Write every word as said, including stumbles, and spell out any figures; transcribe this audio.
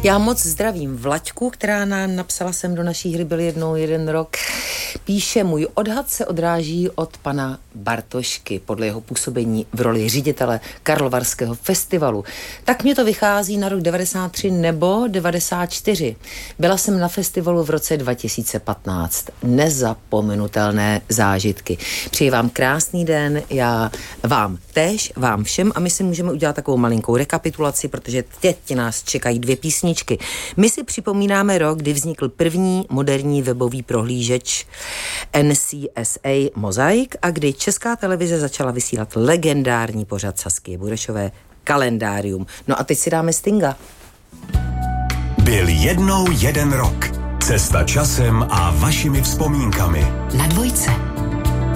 Já moc zdravím Vlaďku, která nám napsala sem do naší hry Byl jednou jeden rok. Píše, můj odhad se odráží od pana Bartošky podle jeho působení v roli ředitele Karlovarského festivalu. Tak mě to vychází na rok devadesát tři nebo devadesát čtyři. Byla jsem na festivalu v roce dva tisíce patnáct. Nezapomenutelné zážitky. Přeji vám krásný den, já vám též, vám všem a my si můžeme udělat takovou malinkou rekapitulaci, protože teď nás čekají dvě písničky. My si připomínáme rok, kdy vznikl první moderní webový prohlížeč N C S A Mozaik a kdy Česká televize začala vysílat legendární pořad Saskie Burešové Kalendárium. No a teď si dáme Stinga. Byl jednou jeden rok. Cesta časem a vašimi vzpomínkami. Na dvojce.